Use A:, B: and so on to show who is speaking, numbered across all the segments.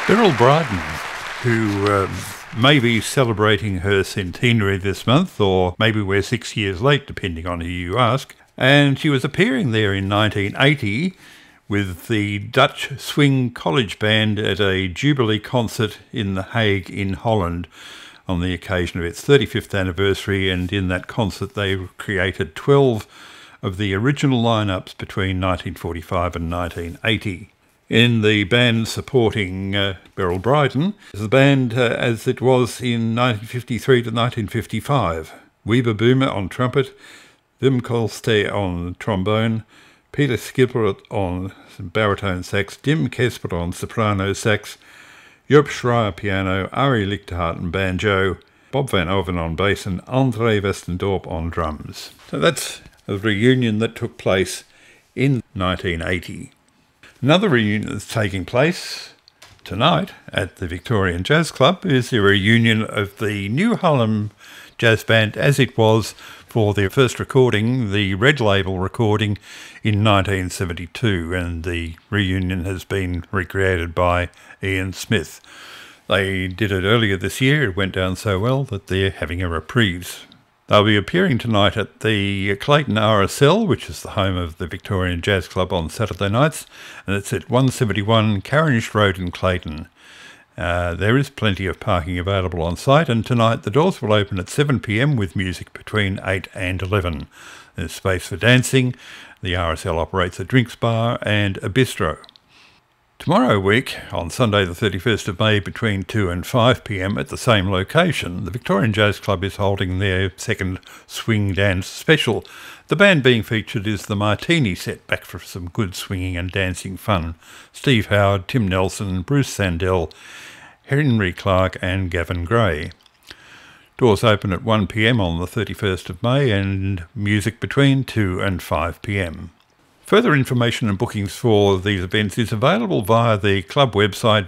A: Beryl Bryden, who may be celebrating her centenary this month, or maybe we're 6 years late, depending on who you ask. And she was appearing there in 1980 with the Dutch Swing College Band at a Jubilee concert in The Hague in Holland on the occasion of its 35th anniversary. And in that concert, they created 12 of the original lineups between 1945 and 1980. In the band supporting Beryl Bryden, the band as it was in 1953 to 1955. Weber Boomer on trumpet, Wim Kolste on trombone, Peter Skipper on baritone sax, Dim Kesper on soprano sax, Joop Schreier piano, Arie Lichtenhardt banjo, Bob Van Oven on bass, and André Westendorp on drums. So that's a reunion that took place in 1980. Another reunion that's taking place tonight at the Victorian Jazz Club is the reunion of the New Harlem Jazz Band as it was for their first recording, the Red Label recording in 1972, and the reunion has been recreated by Ian Smith. They did it earlier this year. It went down so well that they're having a reprise. They'll be appearing tonight at the Clayton RSL, which is the home of the Victorian Jazz Club, on Saturday nights, and it's at 171 Carriage Road in Clayton. There is plenty of parking available on site, and tonight the doors will open at 7 p.m. with music between 8 and 11. There's space for dancing. The RSL operates a drinks bar and a bistro. Tomorrow week, on Sunday the 31st of May between 2 and 5 p.m. at the same location, the Victorian Jazz Club is holding their second Swing Dance special. The band being featured is the Martini Set, back for some good swinging and dancing fun. Steve Howard, Tim Nelson, Bruce Sandell, Henry Clark and Gavin Gray. Doors open at 1 p.m. on the 31st of May and music between 2 and 5 p.m. Further information and bookings for these events is available via the club website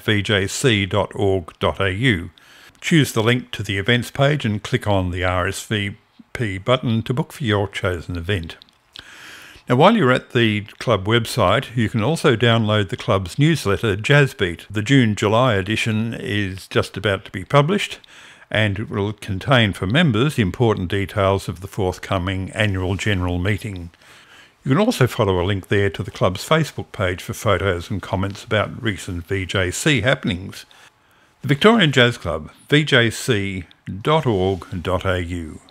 A: vjc.org.au. Choose the link to the events page and click on the RSVP button to book for your chosen event. Now, while you're at the club website, you can also download the club's newsletter, Jazzbeat. The June-July edition is just about to be published, and it will contain for members important details of the forthcoming annual general meeting. You can also follow a link there to the club's Facebook page for photos and comments about recent VJC happenings. The Victorian Jazz Club, vjc.org.au.